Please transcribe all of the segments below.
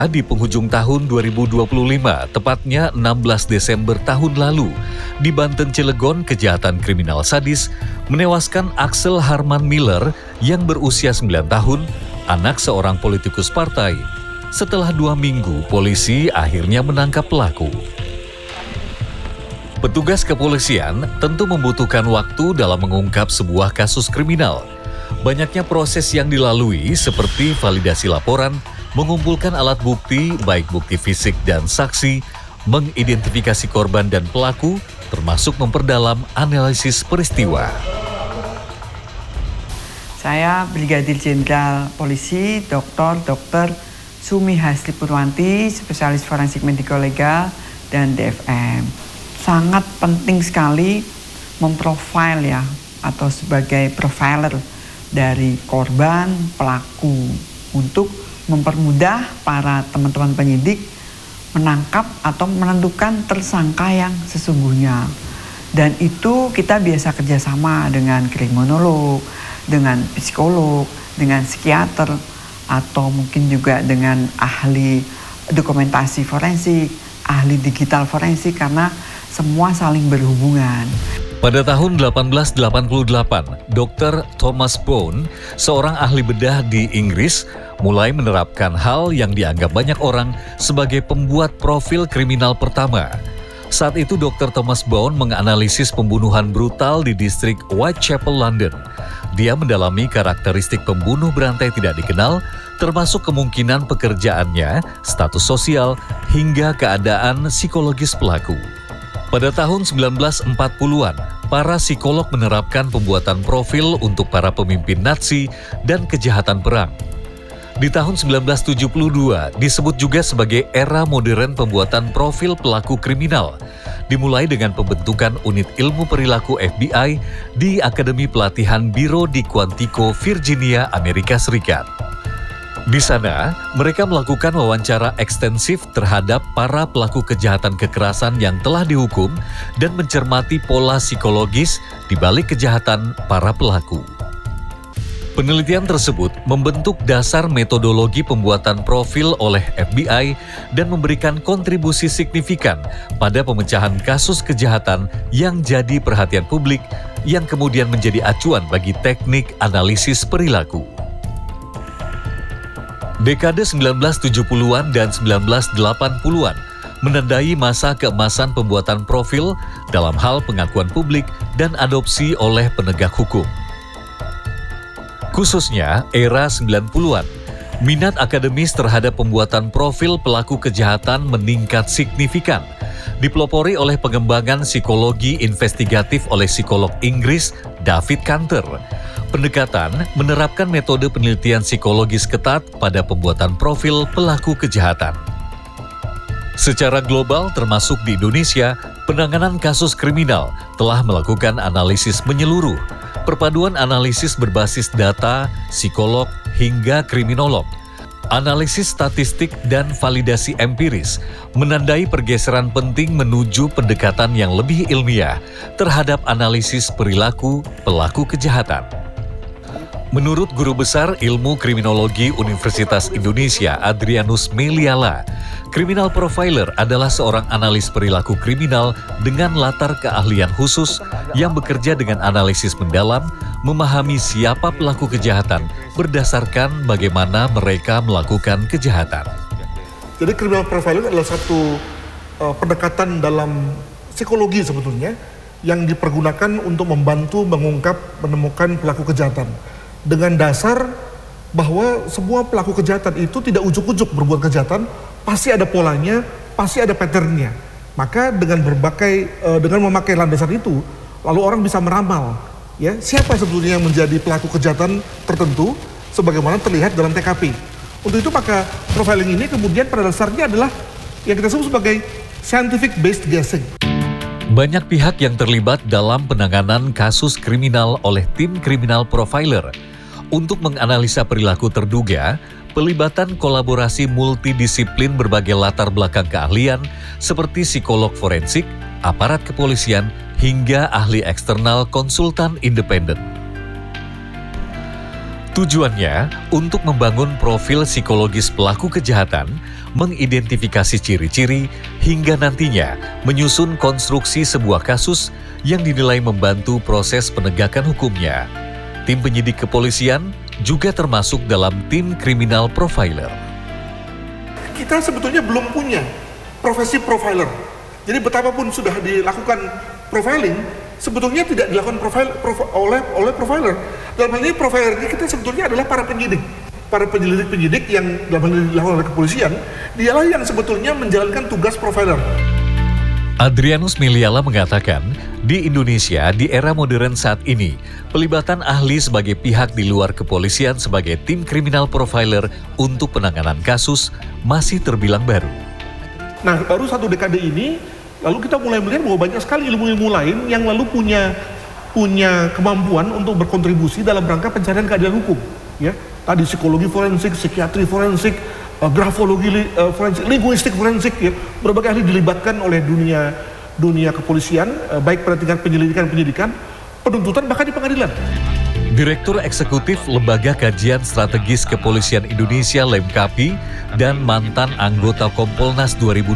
Di penghujung tahun 2025, tepatnya 16 Desember tahun lalu, di Banten Cilegon, kejahatan kriminal sadis menewaskan Axel Harman Miller yang berusia 9 tahun, anak seorang politikus partai. Setelah 2 minggu, polisi akhirnya menangkap pelaku. Petugas kepolisian tentu membutuhkan waktu dalam mengungkap sebuah kasus kriminal. Banyaknya proses yang dilalui seperti validasi laporan, mengumpulkan alat bukti, baik bukti fisik dan saksi, mengidentifikasi korban dan pelaku, termasuk memperdalam analisis peristiwa. Saya Brigadir Jenderal Polisi Dr. Sumi Hasli Purwanti, spesialis forensik mediko legal dan DFM. Sangat penting sekali memprofil ya, atau sebagai profiler dari korban, pelaku, untuk mempermudah para teman-teman penyidik menangkap atau menentukan tersangka yang sesungguhnya. Dan itu kita biasa kerjasama dengan kriminolog, dengan psikolog, dengan psikiater, atau mungkin juga dengan ahli dokumentasi forensik, ahli digital forensik, karena semua saling berhubungan. Pada tahun 1888, Dr. Thomas Bone, seorang ahli bedah di Inggris, mulai menerapkan hal yang dianggap banyak orang sebagai pembuat profil kriminal pertama. Saat itu Dr. Thomas Bone menganalisis pembunuhan brutal di distrik Whitechapel, London. Dia mendalami karakteristik pembunuh berantai tidak dikenal, termasuk kemungkinan pekerjaannya, status sosial, hingga keadaan psikologis pelaku. Pada tahun 1940-an, para psikolog menerapkan pembuatan profil untuk para pemimpin Nazi dan kejahatan perang. Di tahun 1972 disebut juga sebagai era modern pembuatan profil pelaku kriminal, dimulai dengan pembentukan unit ilmu perilaku FBI di Akademi Pelatihan Biro di Quantico, Virginia, Amerika Serikat. Di sana, mereka melakukan wawancara ekstensif terhadap para pelaku kejahatan kekerasan yang telah dihukum dan mencermati pola psikologis di balik kejahatan para pelaku. Penelitian tersebut membentuk dasar metodologi pembuatan profil oleh FBI dan memberikan kontribusi signifikan pada pemecahan kasus kejahatan yang jadi perhatian publik, yang kemudian menjadi acuan bagi teknik analisis perilaku. Dekade 1970-an dan 1980-an menandai masa keemasan pembuatan profil dalam hal pengakuan publik dan adopsi oleh penegak hukum. Khususnya era 90-an, minat akademis terhadap pembuatan profil pelaku kejahatan meningkat signifikan, dipelopori oleh pengembangan psikologi investigatif oleh psikolog Inggris David Kanter. Pendekatan menerapkan metode penelitian psikologis ketat pada pembuatan profil pelaku kejahatan. Secara global, termasuk di Indonesia, penanganan kasus kriminal telah melakukan analisis menyeluruh, perpaduan analisis berbasis data, psikolog, hingga kriminolog. Analisis statistik dan validasi empiris menandai pergeseran penting menuju pendekatan yang lebih ilmiah terhadap analisis perilaku pelaku kejahatan. Menurut Guru Besar Ilmu Kriminologi Universitas Indonesia Adrianus Meliala, criminal profiler adalah seorang analis perilaku kriminal dengan latar keahlian khusus yang bekerja dengan analisis mendalam, memahami siapa pelaku kejahatan berdasarkan bagaimana mereka melakukan kejahatan. Jadi criminal profiler adalah satu pendekatan dalam psikologi sebetulnya yang dipergunakan untuk membantu mengungkap, menemukan pelaku kejahatan. Dengan dasar bahwa semua pelaku kejahatan itu tidak ujuk-ujuk berbuat kejahatan, pasti ada polanya, pasti ada patternnya. Maka dengan memakai landasan itu, lalu orang bisa meramal, ya siapa sebetulnya yang menjadi pelaku kejahatan tertentu, sebagaimana terlihat dalam TKP. Untuk itu maka profiling ini kemudian pada dasarnya adalah yang kita sebut sebagai scientific based guessing. Banyak pihak yang terlibat dalam penanganan kasus kriminal oleh tim kriminal profiler. Untuk menganalisa perilaku terduga, pelibatan kolaborasi multidisiplin berbagai latar belakang keahlian seperti psikolog forensik, aparat kepolisian, hingga ahli eksternal konsultan independen. Tujuannya untuk membangun profil psikologis pelaku kejahatan, mengidentifikasi ciri-ciri, hingga nantinya menyusun konstruksi sebuah kasus yang dinilai membantu proses penegakan hukumnya. Tim penyidik kepolisian juga termasuk dalam tim kriminal profiler. Kita sebetulnya belum punya profesi profiler. Jadi betapapun sudah dilakukan profiling, sebetulnya tidak dilakukan oleh profiler. Dalam hal ini profiler ini kita sebetulnya adalah para penyidik. Para penyelidik-penyidik yang dalam hal ini dilakukan oleh kepolisian, dialah yang sebetulnya menjalankan tugas profiler. Adrianus Miliala mengatakan, di Indonesia di era modern saat ini, pelibatan ahli sebagai pihak di luar kepolisian sebagai tim kriminal profiler untuk penanganan kasus masih terbilang baru. Nah, baru 1 dekade ini, lalu kita mulai melihat bahwa banyak sekali ilmu-ilmu lain yang lalu punya kemampuan untuk berkontribusi dalam rangka pencarian keadilan hukum. Ya, tadi psikologi forensik, psikiatri forensik, grafologi forensik, linguistik forensik, ya, berbagai ahli dilibatkan oleh dunia kepolisian, baik pada tingkat penyidikan, penuntutan, bahkan di pengadilan. Direktur Eksekutif Lembaga Kajian Strategis Kepolisian Indonesia Lemkapi dan mantan anggota Kompolnas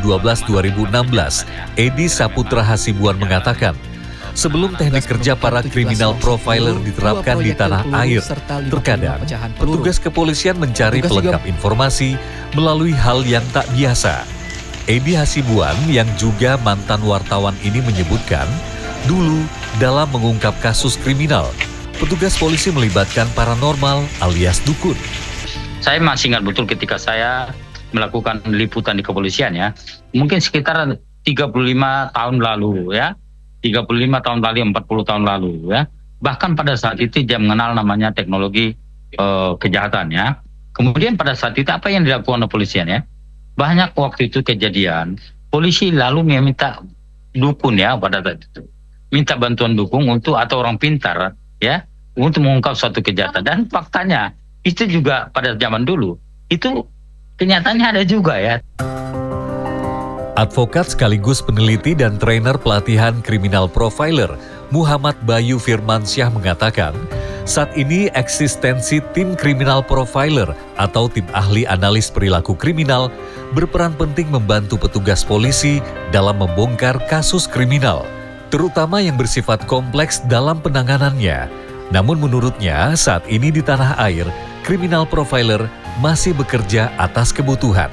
2012-2016, Edi Saputra Hasibuan mengatakan, sebelum teknik kerja para kriminal profiler diterapkan di tanah air, terkadang petugas kepolisian mencari pelengkap informasi melalui hal yang tak biasa. Edi Hasibuan yang juga mantan wartawan ini menyebutkan, dulu dalam mengungkap kasus kriminal, petugas polisi melibatkan paranormal alias dukun. Saya masih ingat betul ketika saya melakukan liputan di kepolisian ya, mungkin sekitar 35 tahun lalu ya, 35 tahun lalu, 40 tahun lalu ya. Bahkan pada saat itu dia mengenal namanya teknologi kejahatan ya. Kemudian pada saat itu apa yang dilakukan oleh kepolisian ya? Banyak waktu itu kejadian, polisi lalu meminta dukun ya pada saat itu. Minta bantuan dukun untuk atau orang pintar ya untuk mengungkap suatu kejahatan, dan faktanya itu juga pada zaman dulu itu kenyataannya ada juga ya. Advokat sekaligus peneliti dan trainer pelatihan kriminal profiler Muhammad Bayu Firmansyah mengatakan, saat ini eksistensi tim kriminal profiler atau tim ahli analis perilaku kriminal berperan penting membantu petugas polisi dalam membongkar kasus kriminal, terutama yang bersifat kompleks dalam penanganannya. Namun menurutnya saat ini di tanah air, kriminal profiler masih bekerja atas kebutuhan.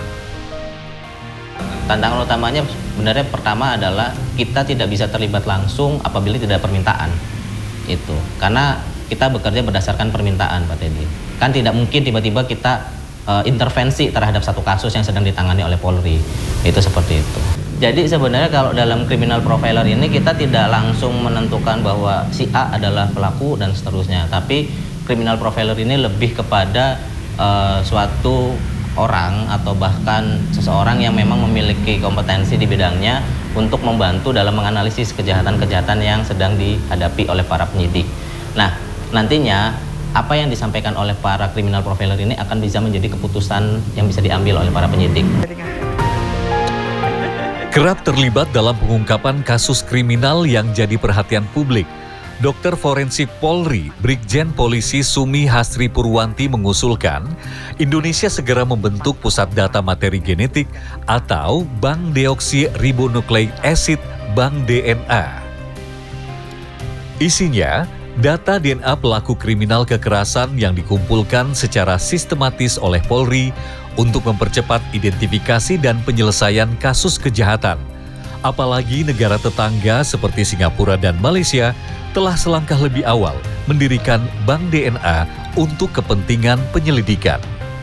Tantangan utamanya sebenarnya pertama adalah kita tidak bisa terlibat langsung apabila tidak permintaan. Itu karena kita bekerja berdasarkan permintaan, Pak Teddy. Kan tidak mungkin tiba-tiba kita intervensi terhadap satu kasus yang sedang ditangani oleh Polri. Itu seperti itu. Jadi sebenarnya kalau dalam criminal profiler ini kita tidak langsung menentukan bahwa si A adalah pelaku dan seterusnya. Tapi criminal profiler ini lebih kepada suatu orang atau bahkan seseorang yang memang memiliki kompetensi di bidangnya untuk membantu dalam menganalisis kejahatan-kejahatan yang sedang dihadapi oleh para penyidik. Nah, nantinya apa yang disampaikan oleh para criminal profiler ini akan bisa menjadi keputusan yang bisa diambil oleh para penyidik. Kerap terlibat dalam pengungkapan kasus kriminal yang jadi perhatian publik, Dokter Forensik Polri, Brigjen Polisi Sumi Hasri Purwanti mengusulkan Indonesia segera membentuk pusat data materi genetik atau Bank Deoksiribonukleik Acid Bank DNA. Isinya, data DNA pelaku kriminal kekerasan yang dikumpulkan secara sistematis oleh Polri untuk mempercepat identifikasi dan penyelesaian kasus kejahatan. Apalagi negara tetangga seperti Singapura dan Malaysia telah selangkah lebih awal mendirikan bank DNA untuk kepentingan penyelidikan.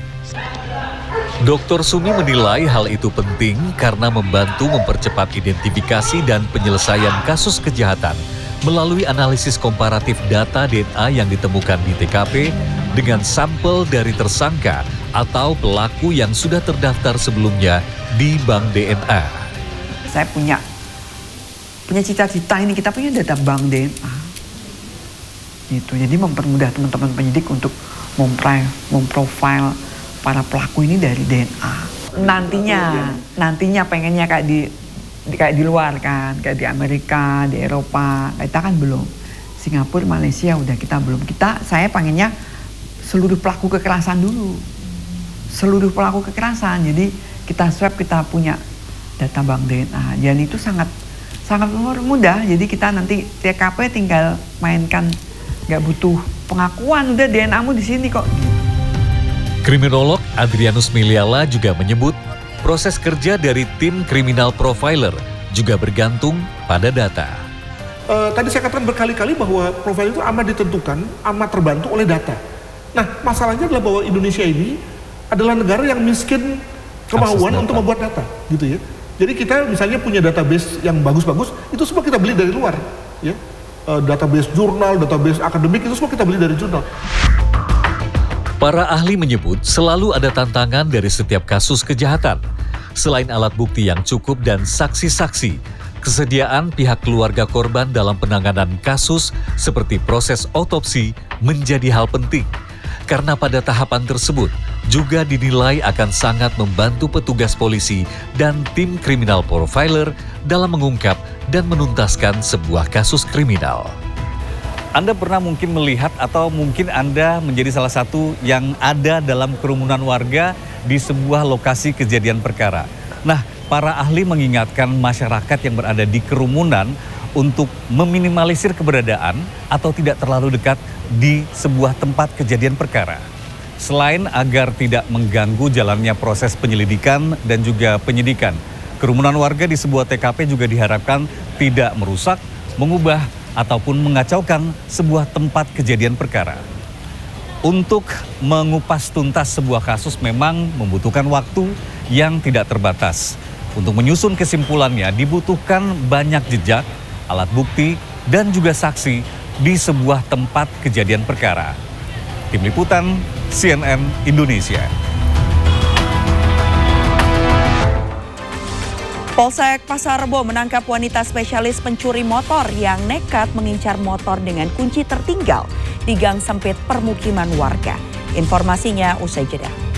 Dr. Sumi menilai hal itu penting karena membantu mempercepat identifikasi dan penyelesaian kasus kejahatan melalui analisis komparatif data DNA yang ditemukan di TKP dengan sampel dari tersangka atau pelaku yang sudah terdaftar sebelumnya di bank DNA. Saya punya cita-cita ini, kita punya data bank DNA. Gitu. Jadi mempermudah teman-teman penyidik untuk memprofile para pelaku ini dari DNA. Nantinya pengennya kayak di luar kan, kayak di Amerika, di Eropa. Kita kan belum. Singapura, Malaysia udah kita belum. Saya pengennya seluruh pelaku kekerasan dulu. Seluruh pelaku kekerasan. Jadi kita swab, kita punya data bank DNA. Dan itu sangat mudah. Jadi kita nanti TKP tinggal mainkan, nggak butuh pengakuan, udah DNA-mu di sini kok. Kriminolog Adrianus Miliala juga menyebut proses kerja dari tim kriminal profiler juga bergantung pada data. Tadi saya katakan berkali-kali bahwa profil itu amat ditentukan, amat terbantu oleh data. Nah, masalahnya adalah bahwa Indonesia ini adalah negara yang miskin kemauan untuk membuat data, gitu ya. Jadi kita misalnya punya database yang bagus-bagus, itu semua kita beli dari luar, ya. Database jurnal, database akademik, itu semua kita beli dari jurnal. Para ahli menyebut selalu ada tantangan dari setiap kasus kejahatan. Selain alat bukti yang cukup dan saksi-saksi, kesediaan pihak keluarga korban dalam penanganan kasus seperti proses otopsi menjadi hal penting. Karena pada tahapan tersebut juga dinilai akan sangat membantu petugas polisi dan tim kriminal profiler dalam mengungkap dan menuntaskan sebuah kasus kriminal. Anda pernah mungkin melihat atau mungkin Anda menjadi salah satu yang ada dalam kerumunan warga di sebuah lokasi kejadian perkara. Nah, para ahli mengingatkan masyarakat yang berada di kerumunan untuk meminimalisir keberadaan atau tidak terlalu dekat di sebuah tempat kejadian perkara. Selain agar tidak mengganggu jalannya proses penyelidikan dan juga penyidikan, kerumunan warga di sebuah TKP juga diharapkan tidak merusak, mengubah, ataupun mengacaukan sebuah tempat kejadian perkara. Untuk mengupas tuntas sebuah kasus memang membutuhkan waktu yang tidak terbatas. Untuk menyusun kesimpulannya dibutuhkan banyak jejak, alat bukti, dan juga saksi di sebuah tempat kejadian perkara. Tim Liputan CNN Indonesia. Polsek Pasar Rebo menangkap wanita spesialis pencuri motor yang nekat mengincar motor dengan kunci tertinggal di gang sempit permukiman warga. Informasinya usai jeda.